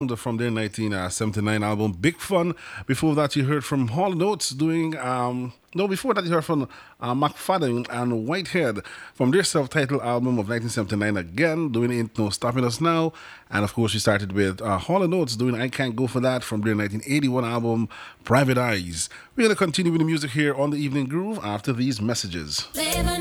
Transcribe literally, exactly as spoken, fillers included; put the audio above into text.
from their nineteen seventy-nine album Big Fun. Before that, you heard from Hall and Oates doing, um, no, before that, you heard from uh, McFadden and Whitehead from their self titled album of nineteen seventy-nine again, doing Ain't No Stopping Us Now. And of course, we started with uh, Hall and Oates doing I Can't Go For That from their nineteen eighty-one album Private Eyes. We're going to continue with the music here on the Evening Groove after these messages.